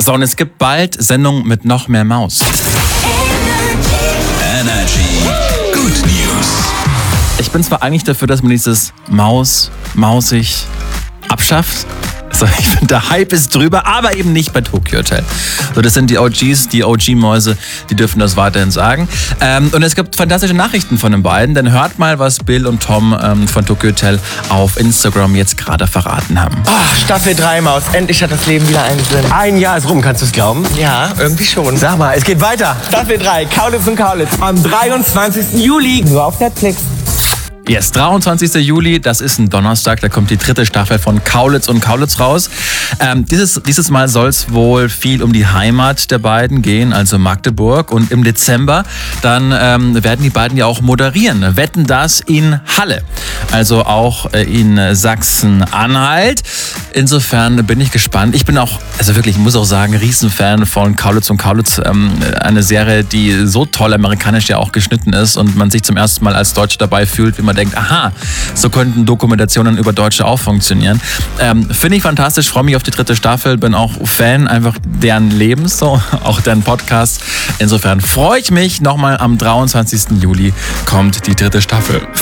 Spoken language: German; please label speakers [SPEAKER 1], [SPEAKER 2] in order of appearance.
[SPEAKER 1] So, und es gibt bald Sendungen mit noch mehr Maus.
[SPEAKER 2] Energy Good News.
[SPEAKER 1] Ich bin zwar eigentlich dafür, dass man dieses mausig abschafft. So, ich finde, der Hype ist drüber, aber eben nicht bei Tokyo Hotel. So, das sind die OGs, die OG-Mäuse, die dürfen das weiterhin sagen. Und es gibt fantastische Nachrichten von den beiden, denn hört mal, was Bill und Tom von Tokyo Hotel auf Instagram jetzt gerade verraten haben.
[SPEAKER 3] Staffel 3, Maus. Endlich hat das Leben wieder einen Sinn.
[SPEAKER 4] Ein Jahr ist rum, kannst du es glauben?
[SPEAKER 3] Ja, irgendwie schon.
[SPEAKER 4] Sag mal, es geht weiter.
[SPEAKER 3] Staffel 3, Kaulitz und Kaulitz. Am 23. Juli. Nur auf Netflix.
[SPEAKER 1] Yes, 23. Juli, das ist ein Donnerstag, da kommt die 3. Staffel von Kaulitz und Kaulitz raus. Dieses Mal soll es wohl viel um die Heimat der beiden gehen, also Magdeburg. Und im Dezember, dann werden die beiden ja auch moderieren. Wetten, das in Halle, also auch in Sachsen-Anhalt. Insofern bin ich gespannt. Ich bin auch, also wirklich, ich muss auch sagen, Riesenfan von Kaulitz und Kaulitz. Eine Serie, die so toll amerikanisch ja auch geschnitten ist und man sich zum ersten Mal als Deutscher dabei fühlt, wie man denkt, aha, so könnten Dokumentationen über Deutsche auch funktionieren. Finde ich fantastisch, freue mich auf die 3. Staffel, bin auch Fan einfach deren Lebens, so, auch deren Podcast. Insofern freue ich mich, nochmal am 23. Juli kommt die 3. Staffel.